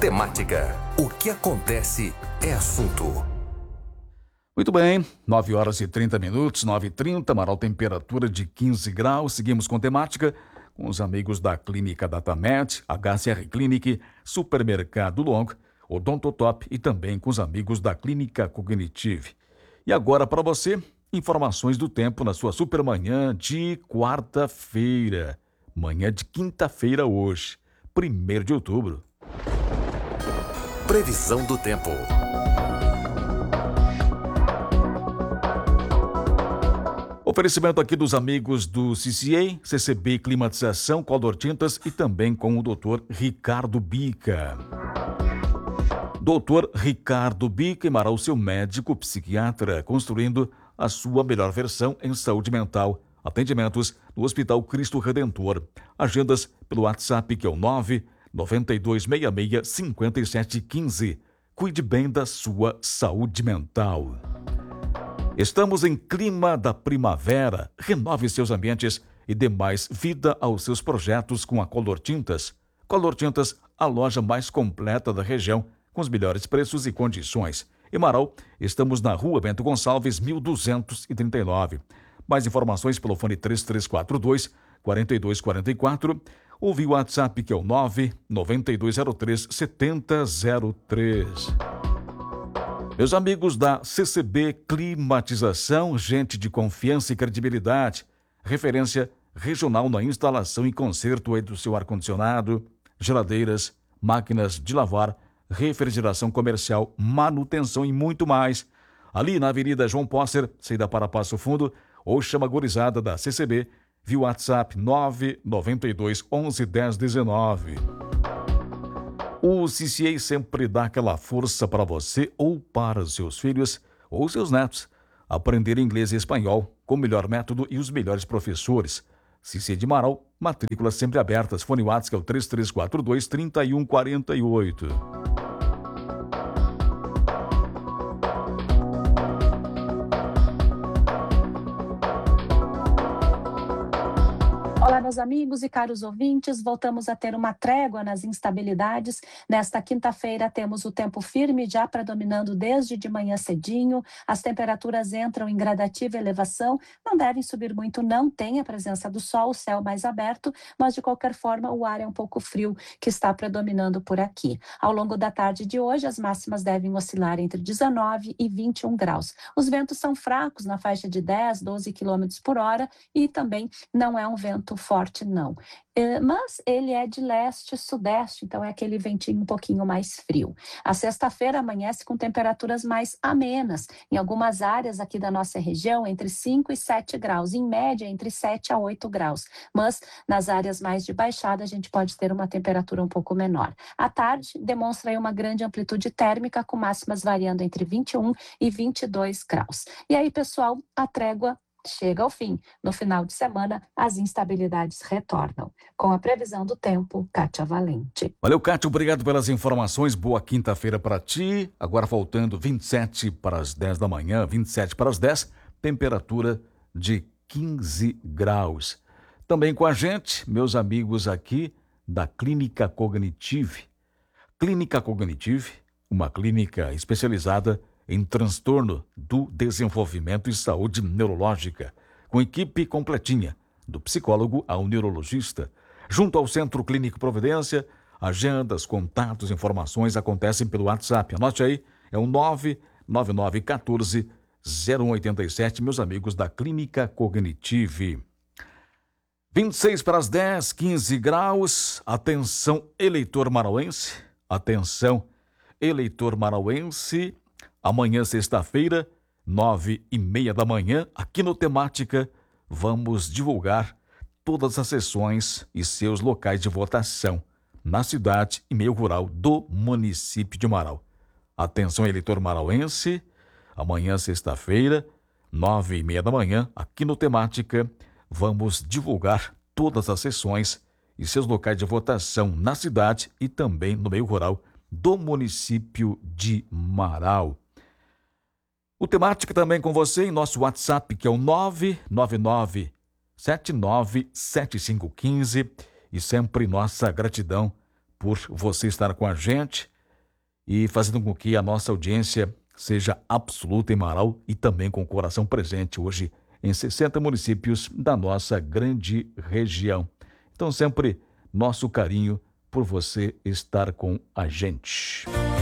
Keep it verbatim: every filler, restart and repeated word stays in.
Temática. O que acontece é assunto. Muito bem, nove horas e trinta minutos, nove e trinta, Marau, temperatura de quinze graus. Seguimos com temática com os amigos da Clínica Datamed, H C R Clinic, Supermercado Long, Odontotop e também com os amigos da Clínica Cognitive. E agora para você, informações do tempo na sua supermanhã de quarta-feira. Manhã de quinta-feira hoje, primeiro de outubro. Previsão do tempo. Oferecimento aqui dos amigos do C C A, C C B Climatização, Color Tintas e também com o doutor Ricardo Bica. doutor Ricardo Bica emará o seu médico psiquiatra, construindo a sua melhor versão em saúde mental. Atendimentos no Hospital Cristo Redentor. Agendas pelo WhatsApp que é o nove nove dois seis seis cinco sete um cinco. Cuide bem da sua saúde mental. Estamos em clima da primavera. Renove seus ambientes e dê mais vida aos seus projetos com a Color Tintas. Color Tintas, a loja mais completa da região, com os melhores preços e condições. Em Marau, estamos na Rua Bento Gonçalves, mil duzentos e trinta e nove. Mais informações pelo fone três três quatro dois, quatro dois quatro quatro ou via WhatsApp que é o nove nove dois zero três sete zero zero três. Meus amigos da C C B Climatização, gente de confiança e credibilidade, referência regional na instalação e conserto aí do seu ar-condicionado, geladeiras, máquinas de lavar, refrigeração comercial, manutenção e muito mais. Ali na Avenida João Posser, saída para Passo Fundo, ou chama a gurizada da C C B via WhatsApp nove nove dois onze dez dezenove. O C C A sempre dá aquela força para você ou para os seus filhos ou seus netos aprender inglês e espanhol com o melhor método e os melhores professores. C C A de Marau, matrículas sempre abertas. Fone WhatsApp é o três três quatro dois, três um quatro oito. Olá, meus amigos e caros ouvintes, voltamos a ter uma trégua nas instabilidades. Nesta quinta-feira temos o tempo firme já predominando desde de manhã cedinho, as temperaturas entram em gradativa elevação, não devem subir muito, não tem a presença do sol, o céu mais aberto, mas de qualquer forma o ar é um pouco frio que está predominando por aqui. Ao longo da tarde de hoje, as máximas devem oscilar entre dezenove e vinte e um graus. Os ventos são fracos na faixa de dez, doze quilômetros por hora e também não é um vento forte, não. Mas ele é de leste-sudeste, então é aquele ventinho um pouquinho mais frio. A sexta-feira amanhece com temperaturas mais amenas. Em algumas áreas aqui da nossa região, entre cinco e sete graus. Em média, entre sete a oito graus. Mas nas áreas mais de baixada, a gente pode ter uma temperatura um pouco menor. À tarde, demonstra aí uma grande amplitude térmica, com máximas variando entre vinte e um e vinte e dois graus. E aí, pessoal, a trégua chega ao fim. No final de semana, as instabilidades retornam. Com a previsão do tempo, Kátia Valente. Valeu, Kátia, obrigado pelas informações. Boa quinta-feira para ti. Agora faltando vinte e sete para as dez da manhã, vinte e sete para as dez, temperatura de quinze graus. Também com a gente, meus amigos aqui da Clínica Cognitive. Clínica Cognitive, uma clínica especializada em transtorno do desenvolvimento e saúde neurológica, com equipe completinha, do psicólogo ao neurologista. Junto ao Centro Clínico Providência, agendas, contatos, informações acontecem pelo WhatsApp. Anote aí, é o nove nove nove um quatro zero um oito sete, meus amigos da Clínica Cognitive. vinte e seis para as dez, quinze graus. Atenção, eleitor marauense. Atenção, eleitor marauense. Amanhã, sexta-feira, nove e meia da manhã, aqui no Temática, vamos divulgar todas as sessões e seus locais de votação na cidade e meio rural do município de Marau. Atenção, eleitor marauense, amanhã, sexta-feira, nove e meia da manhã, aqui no Temática, vamos divulgar todas as sessões e seus locais de votação na cidade e também no meio rural do município de Marau. O Temática também com você em nosso WhatsApp, que é o nove nove nove sete nove sete cinco um cinco, e sempre nossa gratidão por você estar com a gente e fazendo com que a nossa audiência seja absoluta em Marau e também com o coração presente hoje em sessenta municípios da nossa grande região. Então, sempre nosso carinho por você estar com a gente.